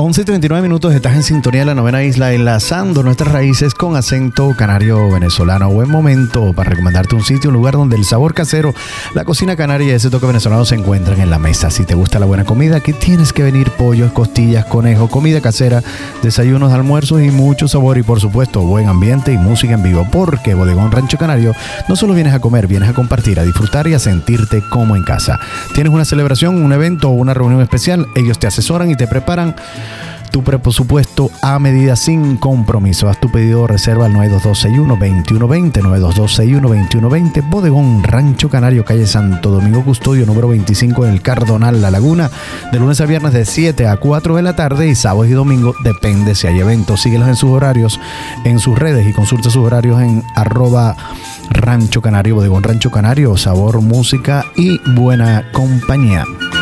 11:39, estás en sintonía de la Novena Isla, enlazando nuestras raíces con acento canario venezolano. Buen momento para recomendarte un sitio, un lugar donde el sabor casero, la cocina canaria y ese toque venezolano se encuentran en la mesa. Si te gusta la buena comida, aquí tienes que venir. Pollos, costillas, conejo, comida casera, desayunos, almuerzos y mucho sabor. Y por supuesto, buen ambiente y música en vivo. Porque Bodegón Rancho Canario no solo vienes a comer, vienes a compartir, a disfrutar y a sentirte como en casa. Tienes una celebración, un evento o una reunión especial, ellos te asesoran y te preparan tu presupuesto a medida sin compromiso. Haz tu pedido o reserva al 92261-2120, 92261-2120. Bodegón Rancho Canario, calle Santo Domingo Custodio, número 25 en el Cardonal, La Laguna, de lunes a viernes de 7 a 4 de la tarde y sábados y domingos, depende si hay eventos. Síguelos en sus horarios, en sus redes y consulta sus horarios en @Rancho Canario. Bodegón Rancho Canario, sabor, música y buena compañía.